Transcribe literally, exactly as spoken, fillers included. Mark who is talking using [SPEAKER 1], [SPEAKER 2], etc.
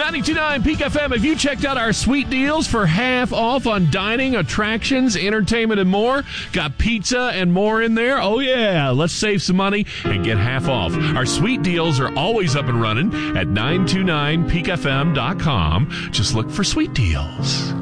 [SPEAKER 1] ninety-two point nine Peak F M. Have you checked out our sweet deals for half off on dining, attractions, entertainment, and more? Got pizza and more in there? Oh, yeah. Let's save some money and get half off. Our sweet deals are always up and running at nine two nine peak f m dot com. Just look for sweet deals.